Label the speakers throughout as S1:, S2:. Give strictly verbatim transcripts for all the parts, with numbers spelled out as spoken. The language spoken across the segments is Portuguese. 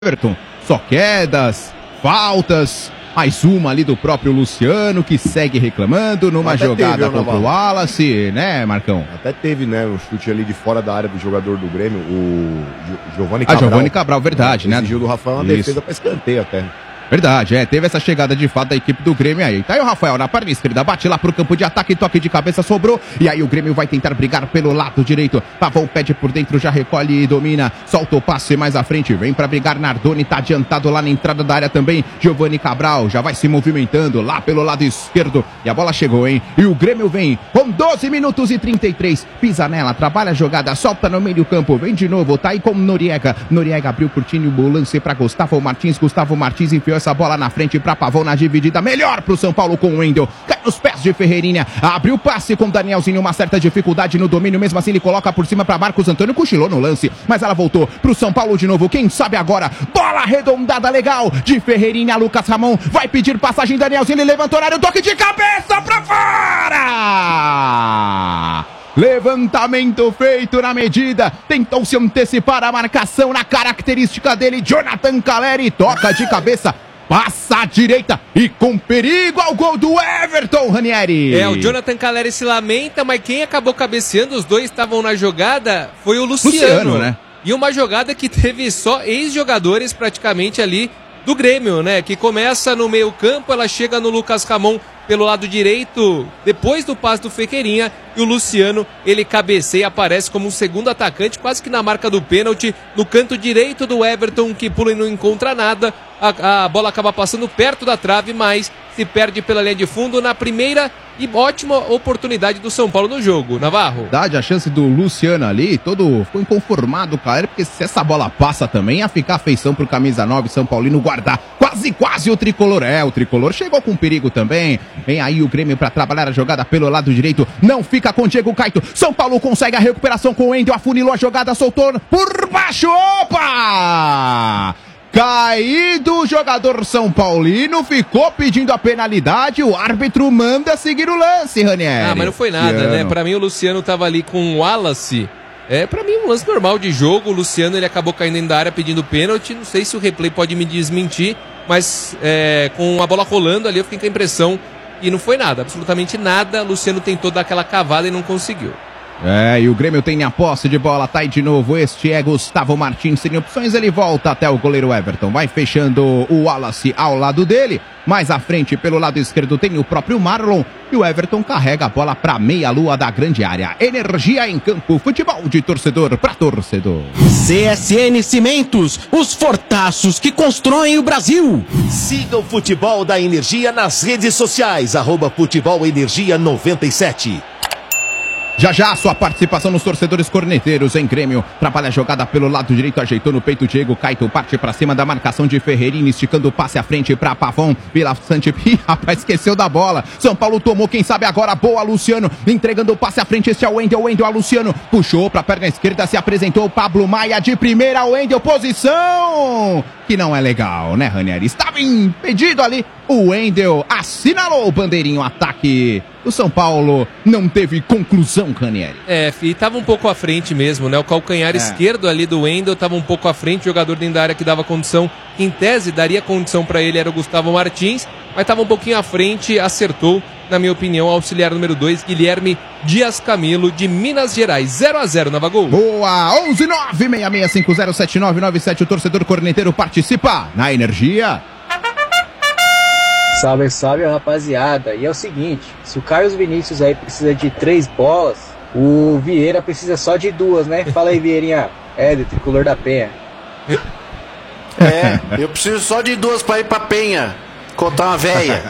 S1: Everton. Só quedas, faltas, mais uma ali do próprio Luciano, que segue reclamando numa Até jogada teve, contra o Wallace, né, Marcão?
S2: Até teve, né, um chute ali de fora da área do jogador do Grêmio, o Giovani Cabral.
S1: Ah, Giovani Cabral, verdade, né?
S2: Exigiu do Rafael uma defesa para escanteio até.
S1: Verdade, é, teve essa chegada de fato da equipe do Grêmio aí. Tá aí o Rafael na perna esquerda, bate lá pro campo de ataque, toque de cabeça, sobrou. E aí o Grêmio vai tentar brigar pelo lado direito. Pavão pede por dentro, já recolhe e domina. Solta o passe mais à frente, vem pra brigar Nardoni, tá adiantado lá na entrada da área também. Giovani Cabral já vai se movimentando lá pelo lado esquerdo. E a bola chegou, hein? E o Grêmio vem com doze minutos e trinta e três. Pisa nela, trabalha a jogada, solta no meio do campo, vem de novo, tá aí com Noriega. Noriega abriu curtinho o lance pra Gustavo Martins. Gustavo Martins enfiou essa bola na frente pra Pavão na dividida, melhor pro São Paulo com o Wendel, cai nos pés de Ferreirinha, abriu o passe com Danielzinho, uma certa dificuldade no domínio, mesmo assim ele coloca por cima pra Marcos Antônio, cochilou no lance, mas ela voltou pro São Paulo de novo, quem sabe agora, bola arredondada legal de Ferreirinha, Lucas Ramon, vai pedir passagem, Danielzinho, ele levantou o toque de cabeça pra fora! Levantamento feito na medida, tentou se antecipar a marcação na característica dele, Jonathan Calleri, toca de cabeça, passa à direita e com perigo ao gol do Everton, Ranieri.
S3: É, o Jonathan Calleri se lamenta, mas quem acabou cabeceando, os dois estavam na jogada, foi o Luciano. Luciano, né? E uma jogada que teve só ex-jogadores praticamente ali do Grêmio, né? Que começa no meio campo, ela chega no Lucas Ramon pelo lado direito, depois do passe do Ferreirinha, e o Luciano, ele cabeceia, aparece como um segundo atacante, quase que na marca do pênalti, no canto direito do Everton, que pula e não encontra nada, a, a bola acaba passando perto da trave, mas se perde pela linha de fundo na primeira e ótima oportunidade do São Paulo no jogo. Navarro.
S1: Verdade, a chance do Luciano ali, todo ficou inconformado, cara, porque se essa bola passa também, ia ficar feição pro camisa nove São Paulino guardar quase, quase o tricolor. É, o tricolor chegou com perigo também. Vem aí o Grêmio pra trabalhar a jogada pelo lado direito, não fica com Diego Caito. São Paulo consegue a recuperação com o Wendel, afunilou a jogada, soltou por baixo, opa! Caído o jogador São Paulino, ficou pedindo a penalidade, o árbitro manda seguir o lance, Ranieri.
S3: Ah, mas não foi nada, Luciano. né? Pra mim o Luciano tava ali com o Wallace. É, pra mim um lance normal de jogo, o Luciano ele acabou caindo dentro da área pedindo pênalti, não sei se o replay pode me desmentir, mas é, com a bola rolando ali eu fiquei com a impressão e não foi nada, absolutamente nada, o Luciano tentou dar aquela cavada e não conseguiu.
S1: É, e o Grêmio tem a posse de bola, tá aí de novo, este é Gustavo Martins, sem opções, ele volta até o goleiro Everton, vai fechando o Wallace ao lado dele, mais à frente, pelo lado esquerdo, tem o próprio Marlon, e o Everton carrega a bola pra meia-lua da grande área. Energia em campo, futebol de torcedor pra torcedor.
S4: C S N Cimentos, os fortaços que constroem o Brasil.
S5: Siga o futebol da Energia nas redes sociais, arroba futebol energia noventa e sete.
S1: Já já sua participação nos torcedores corneteiros em Grêmio. Trabalha a jogada pelo lado direito, ajeitou no peito Diego Caito, parte pra cima da marcação de Ferreirinha, esticando o passe à frente pra Pavão, Vila Sante. Ih, rapaz, esqueceu da bola. São Paulo tomou, quem sabe agora, boa Luciano, entregando o passe à frente, este é o Wendel, Wendel a Luciano, puxou pra perna esquerda, se apresentou o Pablo Maia de primeira, o Wendel, posição que não é legal, né, Ranieri? Estava impedido ali, o Wendel assinalou o bandeirinho, ataque. O São Paulo não teve conclusão, Ranieri.
S3: É, e tava um pouco à frente mesmo, né? O calcanhar é. esquerdo ali do Wendel tava um pouco à frente, o jogador dentro da área que dava condição, que em tese daria condição para ele era o Gustavo Martins, mas tava um pouquinho à frente, acertou, na minha opinião, o auxiliar número dois, Guilherme Dias Camilo, de Minas Gerais. zero a zero, Navagol.
S1: Boa! onze nove seis seis cinco zero sete nove nove sete, o torcedor corneteiro participa na Energia.
S6: Salve, salve, rapaziada. E é o seguinte, se o Carlos Vinícius aí precisa de três bolas, o Vieira precisa só de duas, né? Fala aí, Vieirinha. É, do Tricolor da Penha.
S7: É, eu preciso só de duas pra ir pra Penha, contar uma véia.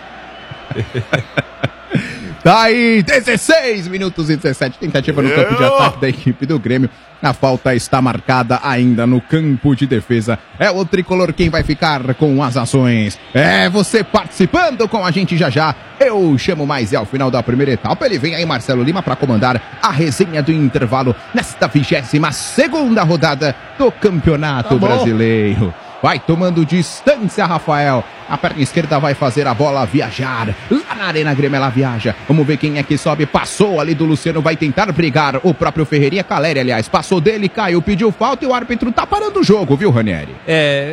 S1: Tá aí, dezesseis minutos e dezessete, tentativa no campo de ataque da equipe do Grêmio. A falta está marcada ainda no campo de defesa. É o tricolor quem vai ficar com as ações. É você participando com a gente já já. Eu chamo mais e ao final da primeira etapa ele vem aí, Marcelo Lima, para comandar a resenha do intervalo nesta vigésima segunda rodada do Campeonato
S2: Tá
S1: Brasileiro. vai tomando distância, Rafael. A perna esquerda vai fazer a bola viajar. Lá na Arena Grêmio ela viaja. Vamos ver quem é que sobe. Passou ali do Luciano, vai tentar brigar. O próprio Ferreirinha, Caleri, aliás, passou dele, caiu, pediu falta e o árbitro tá parando o jogo, viu, Ranieri?
S3: É...